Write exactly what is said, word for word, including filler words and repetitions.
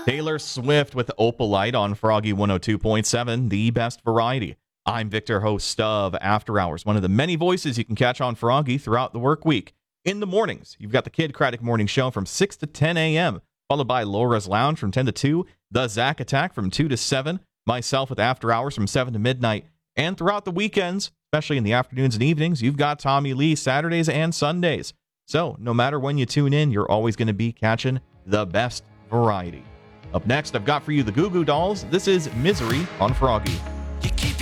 Taylor Swift with Opalite on Froggy one oh two point seven, the best variety. I'm Victor, host of After Hours, one of the many voices you can catch on Froggy throughout the work week. In the mornings, you've got the Kid Craddock Morning Show from six to ten a.m., followed by Laura's Lounge from ten to two, The Zach Attack from two to seven, myself with After Hours from seven to midnight, and throughout the weekends, especially in the afternoons and evenings, you've got Tommy Lee Saturdays and Sundays. So no matter when you tune in, you're always going to be catching the best variety. Up next, I've got for you the Goo Goo Dolls. This is Misery on Froggy. You keep